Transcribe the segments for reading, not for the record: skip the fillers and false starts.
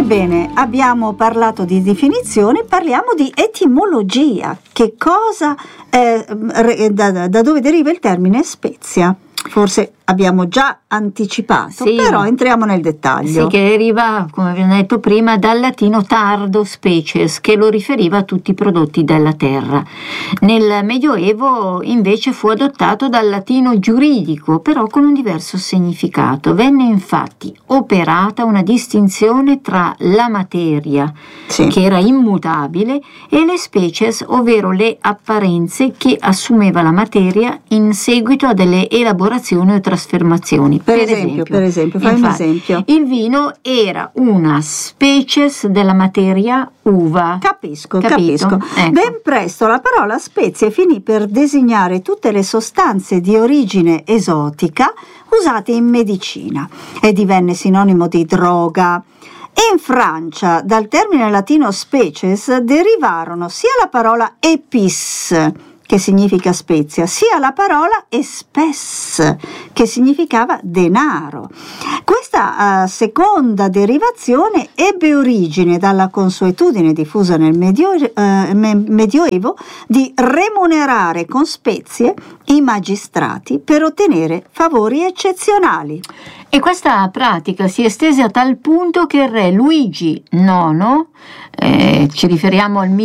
Ebbene, abbiamo parlato di definizione, parliamo di etimologia. Che cosa, da dove deriva il termine spezia? Forse abbiamo già anticipato, sì, però entriamo nel dettaglio. Sì, che deriva, come abbiamo detto prima, dal latino tardo species, che lo riferiva a tutti i prodotti della terra. Nel Medioevo invece fu adottato dal latino giuridico, però con un diverso significato. Venne infatti operata una distinzione tra la materia, Sì, che era immutabile, e le species, ovvero le apparenze che assumeva la materia in seguito a delle elaborazioni o trasformazioni. per esempio, fai un esempio. Il vino era una species della materia uva. Capisco. Ecco. Ben presto la parola spezie finì per designare tutte le sostanze di origine esotica usate in medicina e divenne sinonimo di droga. In Francia, dal termine latino species, derivarono sia la parola épis, che significa spezia, sia la parola espes, che significava denaro. Questa seconda derivazione ebbe origine dalla consuetudine diffusa nel Medioevo di remunerare con spezie i magistrati per ottenere favori eccezionali. E questa pratica si estese a tal punto che il re Luigi IX, ci riferiamo al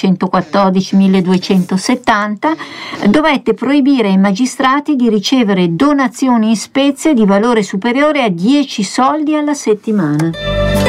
1214-1270, dovette proibire ai magistrati di ricevere donazioni in spezie di valore superiore a 10 soldi alla settimana.